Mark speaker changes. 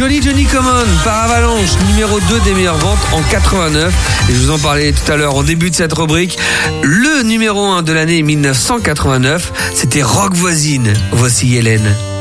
Speaker 1: Johnny Common par Avalanche, numéro 2 des meilleures ventes en 89. Et je vous en parlais tout à l'heure au début de cette rubrique. Le numéro 1 de l'année 1989, c'était Rock Voisine. Voici Hélène.